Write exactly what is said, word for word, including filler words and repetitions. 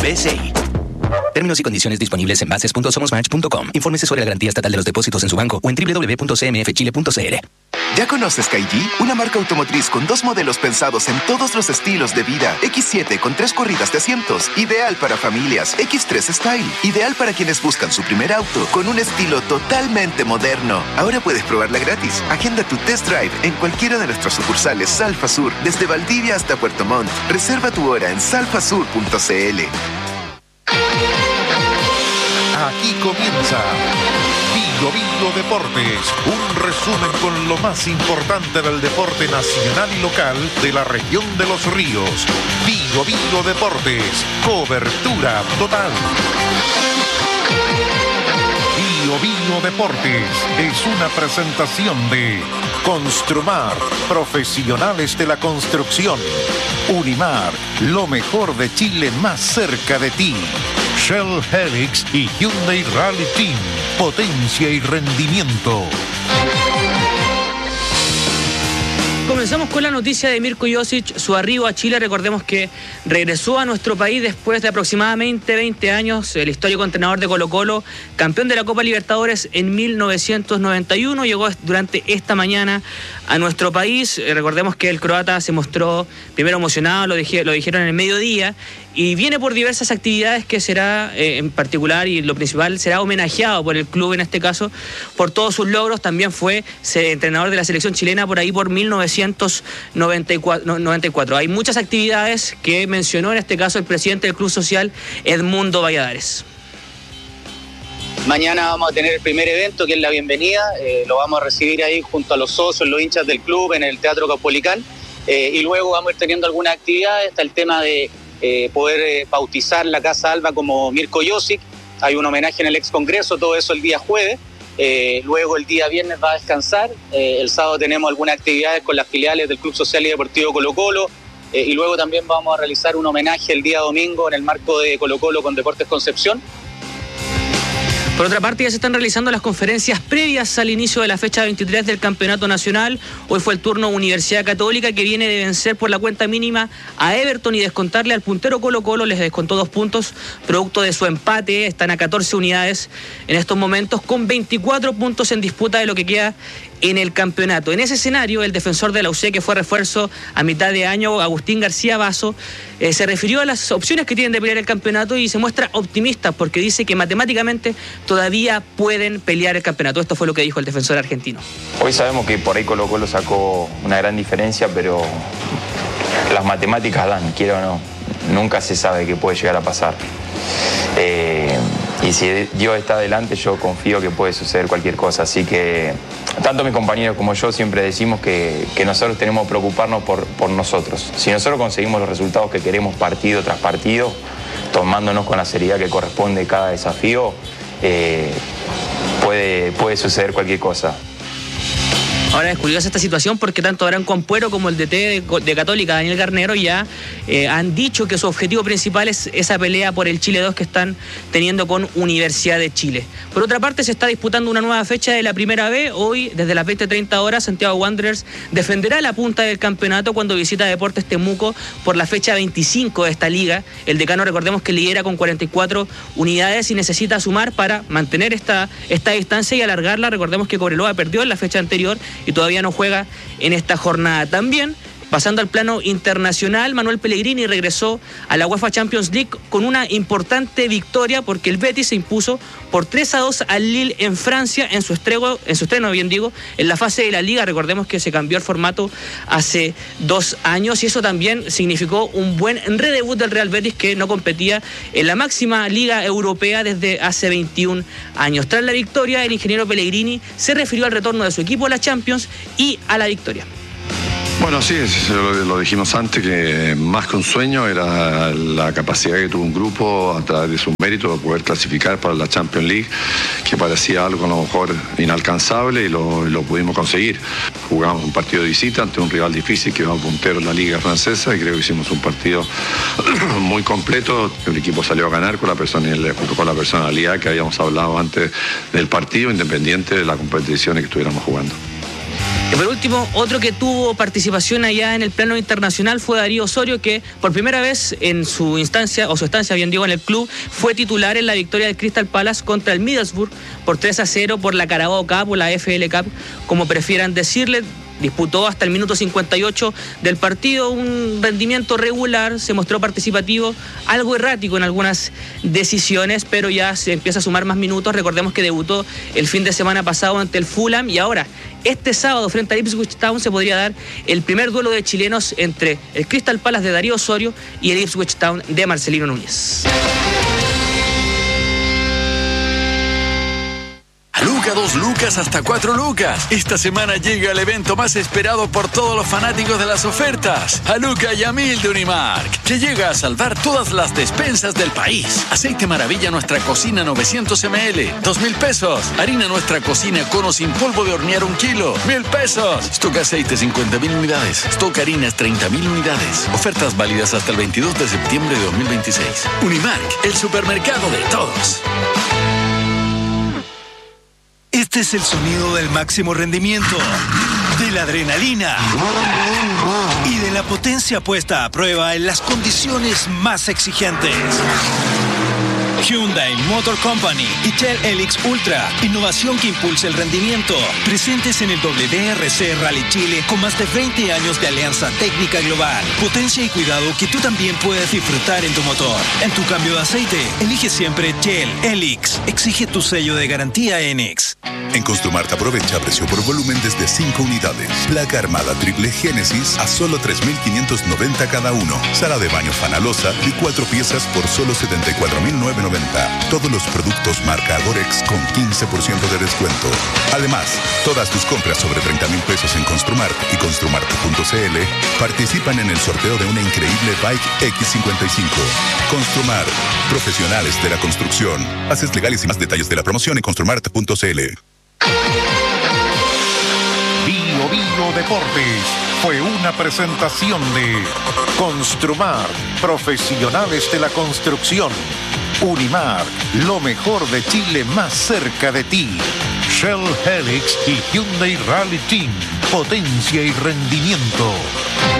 B C I. Términos y condiciones disponibles en bases punto somos match punto com. Infórmese sobre la garantía estatal de los depósitos en su banco o en doble u doble u doble u punto c m f chile punto c l. ¿Ya conoces Kaiji? Una marca automotriz con dos modelos pensados en todos los estilos de vida. equis siete con tres corridas de asientos, ideal para familias. equis tres Style, ideal para quienes buscan su primer auto, con un estilo totalmente moderno. Ahora puedes probarla gratis. Agenda tu test drive en cualquiera de nuestras sucursales Salfa Sur, desde Valdivia hasta Puerto Montt. Reserva tu hora en salfasur punto c l. Aquí comienza Vigo Vigo Deportes, un resumen con lo más importante del deporte nacional y local de la región de los ríos. Vigo Vigo Deportes, cobertura total. Vigo Vigo Deportes es una presentación de Construmar, profesionales de la construcción. Unimar, lo mejor de Chile más cerca de ti. Shell Helix y Hyundai Rally Team, potencia y rendimiento. Comenzamos con la noticia de Mirko Josic, su arribo a Chile. Recordemos que regresó a nuestro país después de aproximadamente veinte años. El histórico entrenador de Colo-Colo, campeón de la Copa Libertadores en mil novecientos noventa y uno, llegó durante esta mañana a nuestro país. Recordemos que el croata se mostró primero emocionado, lo, dije, lo dijeron en el mediodía, y viene por diversas actividades que será, eh, en particular, y lo principal, será homenajeado por el club en este caso, por todos sus logros. También fue entrenador de la selección chilena por ahí por mil novecientos noventa y cuatro. Hay muchas actividades que mencionó en este caso el presidente del Club Social, Edmundo Valladares. Mañana vamos a tener el primer evento, que es la bienvenida. Eh, lo vamos a recibir ahí junto a los socios, los hinchas del club, en el Teatro Caupolicán. Eh, y luego vamos a ir teniendo algunas actividades. Está el tema de eh, poder eh, bautizar la Casa Alba como Mirko Josic. Hay un homenaje en el ex Congreso, todo eso el día jueves. Eh, luego el día viernes va a descansar. Eh, el sábado tenemos algunas actividades con las filiales del Club Social y Deportivo Colo-Colo. Eh, y luego también vamos a realizar un homenaje el día domingo en el marco de Colo-Colo con Deportes Concepción. Por otra parte, ya se están realizando las conferencias previas al inicio de la fecha veintitrés del Campeonato Nacional. Hoy fue el turno Universidad Católica, que viene de vencer por la cuenta mínima a Everton y descontarle al puntero Colo-Colo. Les descontó dos puntos, producto de su empate. Están a catorce unidades en estos momentos, con veinticuatro puntos en disputa de lo que queda en el campeonato. En ese escenario, el defensor de la U C, que fue refuerzo a mitad de año, Agustín García Basso, eh, se refirió a las opciones que tienen de pelear el campeonato y se muestra optimista porque dice que matemáticamente todavía pueden pelear el campeonato. Esto fue lo que dijo el defensor argentino. Hoy sabemos que por ahí Colo-Colo sacó una gran diferencia, pero las matemáticas dan, quiero o no. Nunca se sabe qué puede llegar a pasar. Eh, y si Dios está adelante, yo confío que puede suceder cualquier cosa. Así que tanto mis compañeros como yo siempre decimos que, que nosotros tenemos que preocuparnos por, por nosotros. Si nosotros conseguimos los resultados que queremos partido tras partido, tomándonos con la seriedad que corresponde cada desafío, eh, puede, puede suceder cualquier cosa. Ahora es curiosa esta situación porque tanto Abraham Compuero como el D T de, de Católica, Daniel Garnero, ya eh, han dicho que su objetivo principal es esa pelea por el Chile dos que están teniendo con Universidad de Chile. Por otra parte, se está disputando una nueva fecha de la Primera B. Hoy, desde las veinte treinta horas, Santiago Wanderers defenderá la punta del campeonato cuando visita Deportes Temuco por la fecha veinticinco de esta liga. El decano, recordemos que lidera con cuarenta y cuatro unidades y necesita sumar para mantener esta, esta distancia y alargarla. Recordemos que Cobreloa perdió en la fecha anterior y todavía no juega en esta jornada. También, pasando al plano internacional, Manuel Pellegrini regresó a la UEFA Champions League con una importante victoria porque el Betis se impuso por tres a dos al Lille en Francia en su estreno, en su estreno, bien digo, en la fase de la Liga. Recordemos que se cambió el formato hace dos años y eso también significó un buen redebut del Real Betis, que no competía en la máxima liga europea desde hace veintiún años. Tras la victoria, el ingeniero Pellegrini se refirió al retorno de su equipo a la Champions y a la victoria. Bueno, sí, lo, lo dijimos antes, que más que un sueño era la capacidad que tuvo un grupo a través de sus méritos de poder clasificar para la Champions League, que parecía algo a lo mejor inalcanzable y lo, lo pudimos conseguir. Jugamos un partido de visita ante un rival difícil que va puntero en la Liga Francesa y creo que hicimos un partido muy completo. El equipo salió a ganar con la, personalidad, con la personalidad que habíamos hablado antes del partido, independiente de las competiciones que estuviéramos jugando. Y por último, otro que tuvo participación allá en el plano internacional fue Darío Osorio, que por primera vez en su instancia, o su estancia bien digo, en el club, fue titular en la victoria del Crystal Palace contra el Middlesbrough por tres a cero por la Carabao Cup o la F L Cup, como prefieran decirle. Disputó hasta el minuto cincuenta y ocho del partido, un rendimiento regular, se mostró participativo, algo errático en algunas decisiones, pero ya se empieza a sumar más minutos. Recordemos que debutó el fin de semana pasado ante el Fulham y ahora, este sábado, frente al Ipswich Town, se podría dar el primer duelo de chilenos entre el Crystal Palace de Darío Osorio y el Ipswich Town de Marcelino Núñez. Luca, dos lucas hasta cuatro lucas. Esta semana llega el evento más esperado por todos los fanáticos de las ofertas. A Luca y a Mil de Unimark, que llega a salvar todas las despensas del país. Aceite Maravilla Nuestra Cocina novecientos mililitros, dos mil pesos. Harina Nuestra Cocina Cono sin polvo de hornear un kilo, mil pesos. Stock Aceite cincuenta mil unidades. Stock Harinas treinta mil unidades. Ofertas válidas hasta el veintidós de septiembre de dos mil veintiséis. Unimark, el supermercado de todos. Este es el sonido del máximo rendimiento, de la adrenalina y de la potencia puesta a prueba en las condiciones más exigentes. Hyundai Motor Company y Shell Helix Ultra, innovación que impulsa el rendimiento. Presentes en el W R C Rally Chile con más de veinte años de alianza técnica global. Potencia y cuidado que tú también puedes disfrutar en tu motor. En tu cambio de aceite, elige siempre Shell Helix. Exige tu sello de garantía Enix. En Construmart aprovecha precio por volumen desde cinco unidades. Placa armada triple Génesis a solo tres mil quinientos noventa cada uno. Sala de baño Fanalosa y cuatro piezas por solo setenta y cuatro mil novecientos noventa. Todos los productos marca Agorex con quince por ciento de descuento. Además, todas tus compras sobre treinta mil pesos en Construmart y construmart punto c l participan en el sorteo de una increíble Bike X cincuenta y cinco. Construmart, profesionales de la construcción. Bases legales y más detalles de la promoción en construmart punto c l. Bio Bio Deportes fue una presentación de Construmar, profesionales de la construcción. Unimark, lo mejor de Chile más cerca de ti. Shell Helix y Hyundai Rally Team, potencia y rendimiento.